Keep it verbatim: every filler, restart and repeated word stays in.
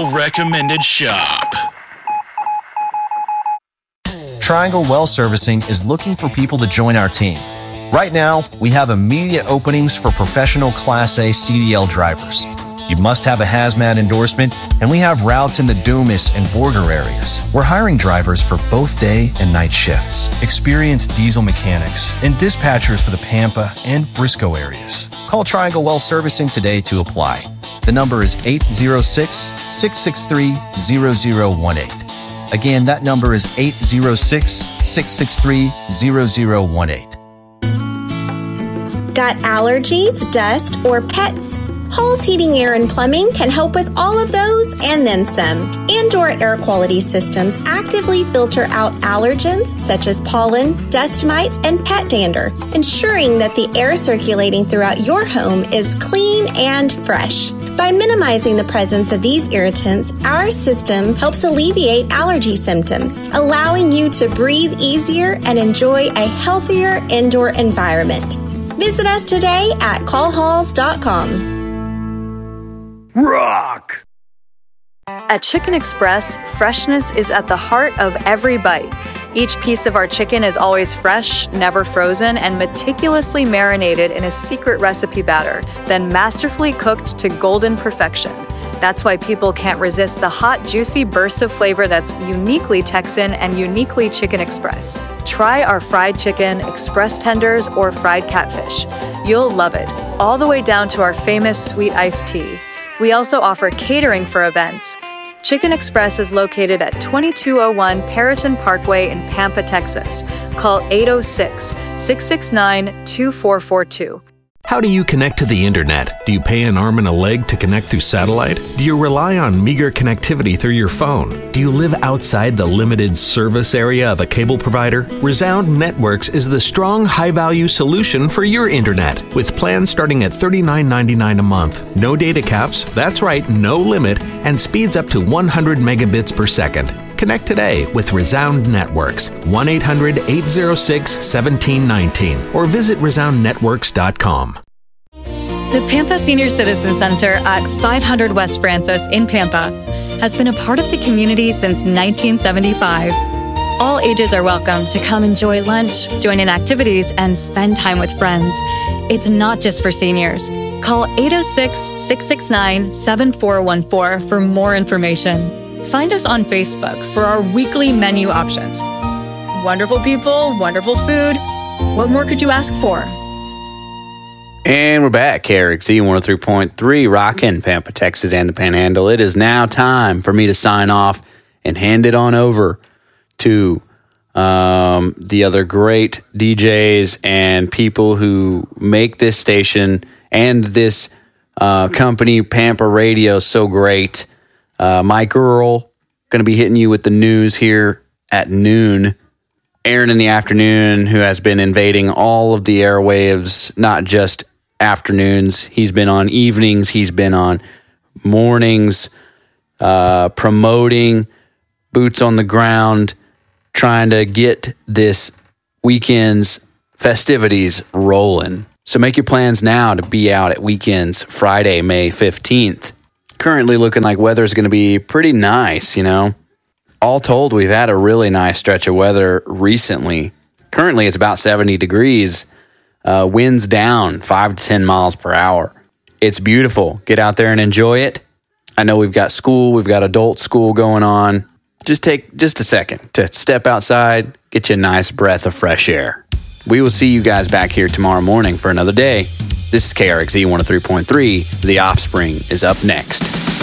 Triangle recommended shop. Triangle Well Servicing is looking for people to join our team. Right now, we have immediate openings for professional Class A C D L drivers. You must have a hazmat endorsement, and we have routes in the Dumas and Borger areas. We're hiring drivers for both day and night shifts, experienced diesel mechanics, and dispatchers for the Pampa and Briscoe areas. Call Triangle Well Servicing today to apply. The number is eight zero six, six six three, zero zero one eight. Again, that number is eight zero six, six six three, zero zero one eight. Got allergies, dust, or pets? Hall's Heating, Air, and Plumbing can help with all of those and then some. Indoor air quality systems actively filter out allergens such as pollen, dust mites, and pet dander, ensuring that the air circulating throughout your home is clean and fresh. By minimizing the presence of these irritants, our system helps alleviate allergy symptoms, allowing you to breathe easier and enjoy a healthier indoor environment. Visit us today at call halls dot com. Rock! At Chicken Express, freshness is at the heart of every bite. Each piece of our chicken is always fresh, never frozen, and meticulously marinated in a secret recipe batter, then masterfully cooked to golden perfection. That's why people can't resist the hot, juicy burst of flavor that's uniquely Texan and uniquely Chicken Express. Try our fried chicken, express tenders, or fried catfish. You'll love it, all the way down to our famous sweet iced tea. We also offer catering for events. Chicken Express is located at twenty-two oh one Perriton Parkway in Pampa, Texas. Call eight oh six, six six nine, two four four two. How do you connect to the internet? Do you pay an arm and a leg to connect through satellite? Do you rely on meager connectivity through your phone? Do you live outside the limited service area of a cable provider? Resound Networks is the strong, high-value solution for your internet, with plans starting at thirty-nine ninety-nine a month. No data caps, that's right, no limit, and speeds up to one hundred megabits per second. Connect today with Resound Networks, one eight hundred, eight oh six, one seven one nine, or visit resound networks dot com. The Pampa Senior Citizen Center at five hundred West Francis in Pampa has been a part of the community since nineteen seventy-five. All ages are welcome to come enjoy lunch, join in activities, and spend time with friends. It's not just for seniors. Call eight oh six, six six nine, seven four one four for more information. Find us on Facebook for our weekly menu options. Wonderful people, wonderful food. What more could you ask for? And we're back. K R X E one oh three point three, rockin' Pampa, Texas, and the Panhandle. It is now time for me to sign off and hand it on over to um, the other great D Js and people who make this station and this uh, company, Pampa Radio, so great. Uh, my girl, going to be hitting you with the news here at noon. Aaron in the afternoon, who has been invading all of the airwaves, not just afternoons. He's been on evenings. He's been on mornings, uh, promoting, boots on the ground, trying to get this weekend's festivities rolling. So make your plans now to be out at Weekends Friday, May fifteenth. Currently looking like weather's going to be pretty nice, you know. All told, we've had a really nice stretch of weather recently. Currently, it's about seventy degrees. Uh, winds down five to ten miles per hour. It's beautiful. Get out there and enjoy it. I know we've got school, we've got adult school going on. Just take just a second to step outside, get you a nice breath of fresh air. We will see you guys back here tomorrow morning for another day. This is K R X E one oh three point three. The Offspring is up next.